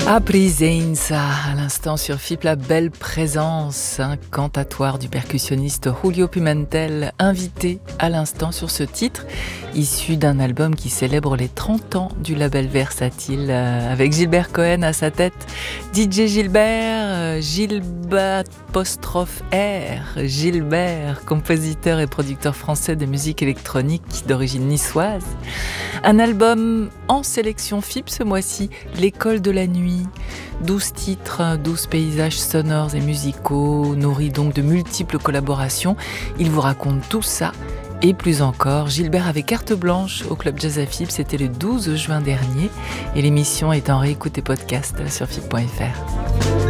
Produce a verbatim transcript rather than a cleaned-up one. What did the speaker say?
A Presenza, à l'instant sur F I P, la belle présence, un cantatoire du percussionniste Julio Pimentel, invité à l'instant sur ce titre, issu d'un album qui célèbre les trente ans du label Versatile, euh, avec Gilbert Cohen à sa tête. D J Gilbert, euh, Gilbert apostrophe R, Gilbert, compositeur et producteur français de musique électronique d'origine niçoise. Un album en sélection F I P ce mois-ci, L'école de la nuit. douze titres, douze paysages sonores et musicaux, nourris donc de multiples collaborations. Il vous raconte tout ça et plus encore. Gilbert avait carte blanche au Club Jazz à F I P, c'était le douze juin dernier. Et l'émission est en réécoute et podcast sur F I P point F R.